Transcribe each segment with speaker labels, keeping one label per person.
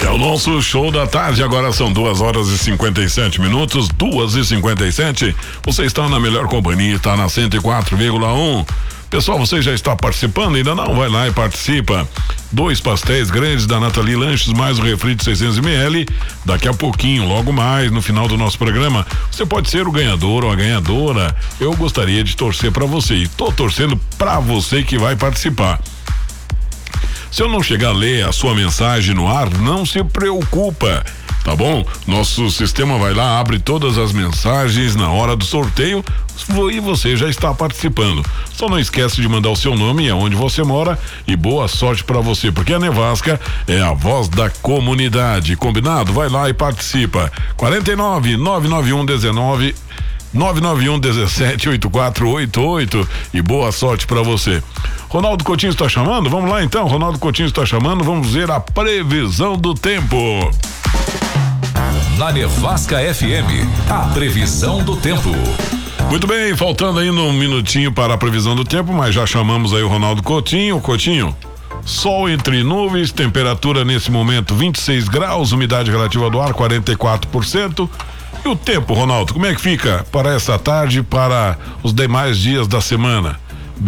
Speaker 1: É o nosso show da tarde, agora são 2h57, 2h57. Você está na melhor companhia, está na 104,1. Pessoal, você já está participando? Ainda não? Vai lá e participa. 2 pastéis grandes da Nathalie Lanches, mais um refri de 600ml. Daqui a pouquinho, logo mais, no final do nosso programa, você pode ser o ganhador ou a ganhadora. Eu gostaria de torcer para você e tô torcendo para você que vai participar. Se eu não chegar a ler a sua mensagem no ar, não se preocupa, tá bom? Nosso sistema vai lá, abre todas as mensagens na hora do sorteio e você já está participando. Só não esquece de mandar o seu nome e aonde você mora e boa sorte para você, porque a Nevasca é a voz da comunidade. Combinado? Vai lá e participa. 991-17-8488 e boa sorte para você. Ronaldo Coutinho está chamando? Vamos lá então, Ronaldo Coutinho está chamando, vamos ver a previsão do tempo.
Speaker 2: Na Nevasca FM, a previsão do tempo.
Speaker 1: Muito bem, faltando ainda um minutinho para a previsão do tempo, mas já chamamos aí o Ronaldo Coutinho. Coutinho, sol entre nuvens, temperatura nesse momento 26 graus, umidade relativa do ar 44%. E o tempo, Ronaldo, como é que fica para essa tarde, para os demais dias da semana?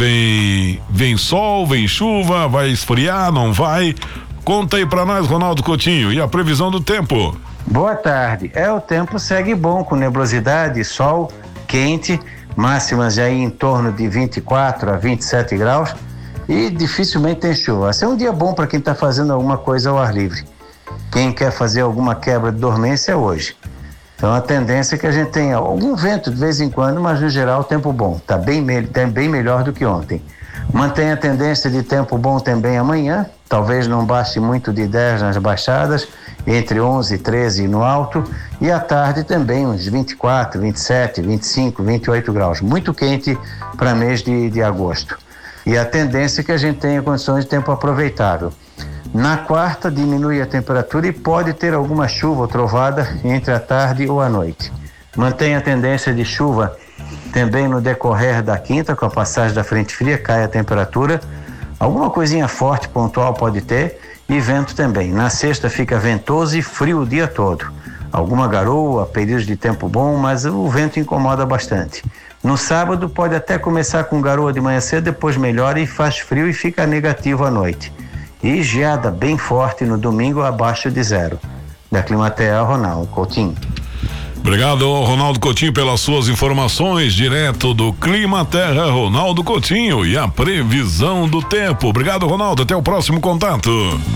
Speaker 1: Vem sol, vem chuva, vai esfriar, não vai? Conta aí pra nós, Ronaldo Coutinho, e a previsão do tempo.
Speaker 3: Boa tarde. O tempo segue bom, com nebulosidade, sol, quente, máximas aí em torno de 24 a 27 graus e dificilmente tem chuva. Vai ser um dia bom para quem está fazendo alguma coisa ao ar livre. Quem quer fazer alguma quebra de dormência é hoje. Então a tendência é que a gente tenha algum vento de vez em quando, mas no geral tempo bom, tá bem melhor do que ontem. Mantém a tendência de tempo bom também amanhã, talvez não baixe muito de 10 nas baixadas, entre 11 e 13 no alto, e à tarde também uns 24, 27, 25, 28 graus, muito quente para mês de agosto. E a tendência é que a gente tenha condições de tempo aproveitável. Na quarta diminui a temperatura e pode ter alguma chuva ou trovada entre a tarde ou a noite. Mantém a tendência de chuva também no decorrer da quinta, com a passagem da frente fria, cai a temperatura. Alguma coisinha forte, pontual pode ter, e vento também. Na sexta fica ventoso e frio o dia todo. Alguma garoa, períodos de tempo bom, mas o vento incomoda bastante. No sábado pode até começar com garoa de manhã cedo, depois melhora e faz frio e fica negativo à noite. E geada bem forte no domingo abaixo de 0. Da Climatea, Ronaldo Coutinho.
Speaker 1: Obrigado, Ronaldo Coutinho, pelas suas informações, direto do Climaterra, Ronaldo Coutinho, e a previsão do tempo. Obrigado, Ronaldo, até o próximo contato.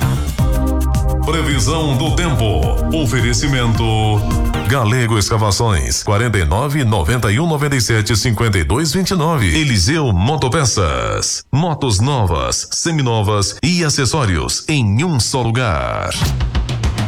Speaker 2: Previsão do tempo. Oferecimento Galego Escavações, 49-91-97-52-29. Eliseu Motopeças, motos novas, seminovas e acessórios em um só lugar.